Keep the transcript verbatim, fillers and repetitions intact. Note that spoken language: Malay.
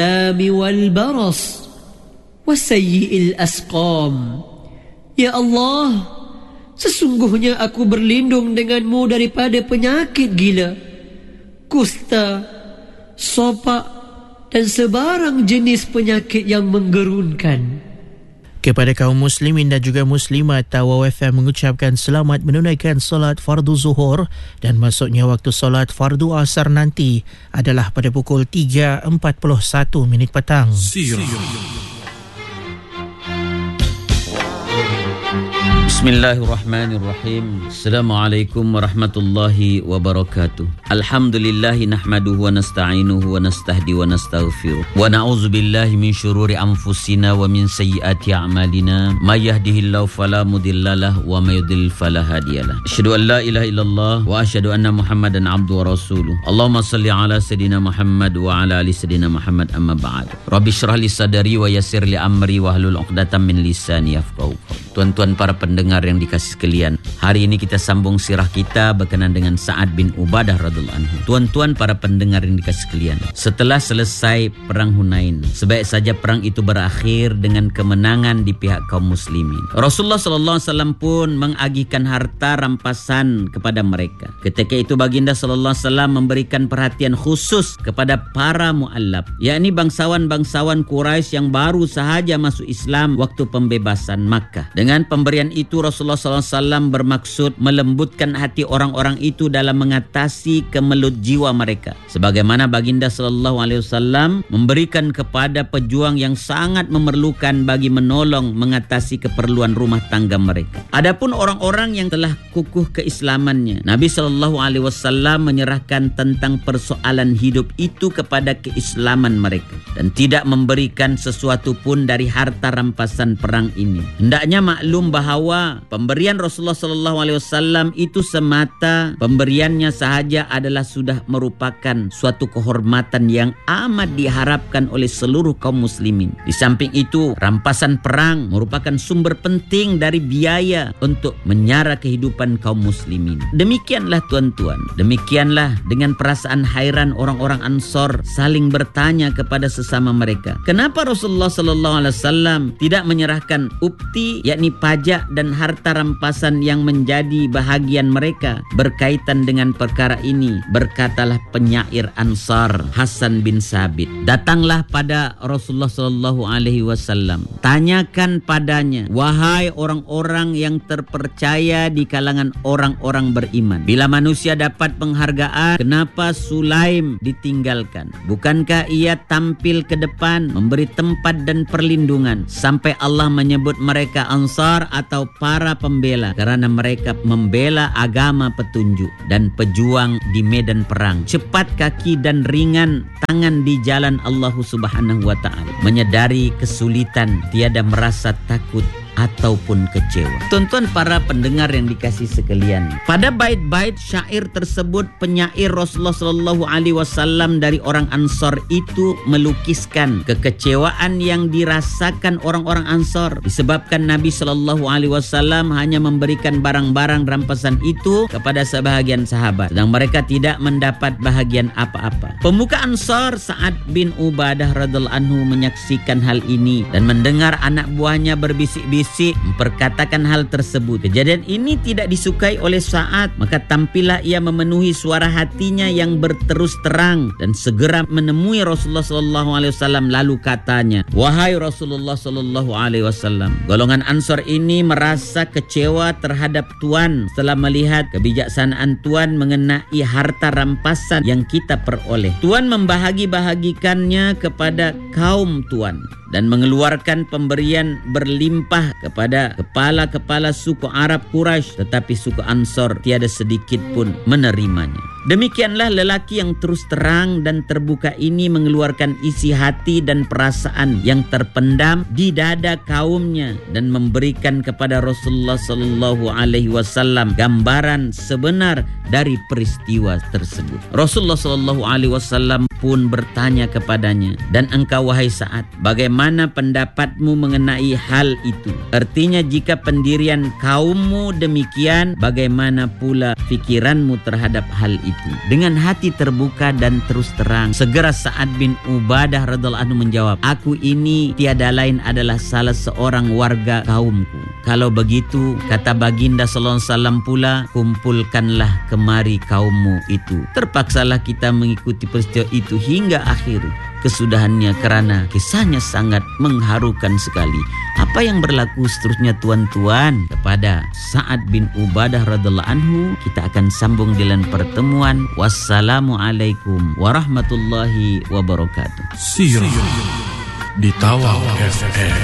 والبرص وسيء الأسقام. Ya Allah, sesungguhnya aku berlindung denganmu daripada penyakit gila, kusta, sopak dan sebarang jenis penyakit yang menggerunkan. Kepada kaum muslimin dan juga muslimat, Tawau F M mengucapkan selamat menunaikan solat fardu zuhur, dan masuknya waktu solat fardu asar nanti adalah pada pukul tiga empat puluh satu minit petang. Sirah. Bismillahirrahmanirrahim. Assalamualaikum warahmatullahi wabarakatuh. Alhamdulillahi nahmaduhu wa nasta'inuhu wa nastahdi wa nastaghfiruh. Wa na'udzu billahi min syururi anfusina wa min sayyiati a'malina. May yahdihillahu fala mudhillalah wa may yudlil fala hadiyalah. Asyhadu an la ilaha illallah wa asyhadu anna Muhammadan abduhu wa rasuluh. Allahumma salli ala sayidina Muhammad wa ala ali sayidina Muhammad, amma ba'd. Rabbi shrah li sadri wa yassir li amri wa hlul 'uqdatam min lisani yafqahu qawli. Tuan-tuan para pendengar yang dikasih sekalian, hari ini kita sambung sirah kita berkenaan dengan Sa'ad bin Ubadah radhiyallahu anhu. Tuan-tuan para pendengar yang dikasih sekalian, setelah selesai perang Hunain, sebaik saja perang itu berakhir dengan kemenangan di pihak kaum muslimin. Rasulullah sallallahu alaihi wasallam pun mengagihkan harta rampasan kepada mereka. Ketika itu baginda sallallahu alaihi wasallam memberikan perhatian khusus kepada para mu'allab, yakni bangsawan-bangsawan Quraisy yang baru sahaja masuk Islam waktu pembebasan Makkah. Dengan pemberian itu Rasulullah sallallahu alaihi wasallam bermaksud melembutkan hati orang-orang itu dalam mengatasi kemelut jiwa mereka, sebagaimana baginda sallallahu alaihi wasallam memberikan kepada pejuang yang sangat memerlukan bagi menolong mengatasi keperluan rumah tangga mereka. Adapun orang-orang yang telah kukuh keislamannya, Nabi sallallahu alaihi wasallam menyerahkan tentang persoalan hidup itu kepada keislaman mereka dan tidak memberikan sesuatu pun dari harta rampasan perang ini. Hendaknya maklum bahawa pemberian Rasulullah sallallahu alaihi wasallam itu semata pemberiannya sahaja adalah sudah merupakan suatu kehormatan yang amat diharapkan oleh seluruh kaum muslimin. Di samping itu, rampasan perang merupakan sumber penting dari biaya untuk menyara kehidupan kaum muslimin. Demikianlah tuan-tuan, demikianlah dengan perasaan hairan orang-orang Ansor saling bertanya kepada sesama mereka, kenapa Rasulullah sallallahu alaihi wasallam tidak menyerahkan upti, yakni pajak dan harta rampasan yang menjadi bahagian mereka berkaitan dengan perkara ini. Berkatalah penyair Ansar Hasan bin Sabit, datanglah pada Rasulullah sallallahu alaihi wasallam, tanyakan padanya, wahai orang-orang yang terpercaya di kalangan orang-orang beriman, bila manusia dapat penghargaan, kenapa Sulaim ditinggalkan? Bukankah ia tampil ke depan memberi tempat dan perlindungan sampai Allah menyebut mereka Ansar atau para pembela, karena mereka membela agama petunjuk dan pejuang di medan perang, cepat kaki dan ringan tangan di jalan Allah Subhanahu wa taala, menyadari kesulitan, tiada merasa takut ataupun kecewa. Tuan-tuan para pendengar yang dikasih sekalian, pada bait-bait syair tersebut penyair Rasulullah sallallahu alaihi wasallam dari orang Ansor itu melukiskan kekecewaan yang dirasakan orang-orang Ansor disebabkan Nabi sallallahu alaihi wasallam hanya memberikan barang-barang rampasan itu kepada sebahagian sahabat, sedang mereka tidak mendapat bahagian apa-apa. Pemuka Ansor Sa'ad bin Ubadah radhiyallahu anhu menyaksikan hal ini dan mendengar anak buahnya berbisik-bisik memperkatakan hal tersebut. Kejadian ini tidak disukai oleh Sa'ad, maka tampillah ia memenuhi suara hatinya yang berterus terang dan segera menemui Rasulullah sallallahu alaihi wasallam, lalu katanya, wahai Rasulullah sallallahu alaihi wasallam, golongan Ansor ini merasa kecewa terhadap Tuan setelah melihat kebijaksanaan Tuan mengenai harta rampasan yang kita peroleh. Tuan membahagi-bahagikannya kepada kaum Tuan dan mengeluarkan pemberian berlimpah kepada kepala-kepala suku Arab Quraisy, tetapi suku Ansor tiada sedikit pun menerimanya. Demikianlah lelaki yang terus terang dan terbuka ini mengeluarkan isi hati dan perasaan yang terpendam di dada kaumnya dan memberikan kepada Rasulullah sallallahu alaihi wasallam gambaran sebenar dari peristiwa tersebut. Rasulullah sallallahu alaihi wasallam pun bertanya kepadanya, dan engkau wahai Sa'ad, bagaimana pendapatmu mengenai hal itu? Artinya jika pendirian kaummu demikian, bagaimana pula fikiranmu terhadap hal itu? itu. Dengan hati terbuka dan terus terang, segera Sa'ad bin Ubadah radhiyallahu anhu menjawab, aku ini tiada lain adalah salah seorang warga kaumku. Kalau begitu, kata baginda sallallahu alaihi wasallam pula, kumpulkanlah kemari kaummu itu. Terpaksalah kita mengikuti peristiwa itu hingga akhir kesudahannya karena kisahnya sangat mengharukan sekali. Apa yang berlaku seterusnya tuan-tuan kepada Sa'ad bin Ubadah radhiyallahu anhu, kita akan sambung di lain pertemuan. Wassalamualaikum warahmatullahi wabarakatuh. Sirah di Tawau F M.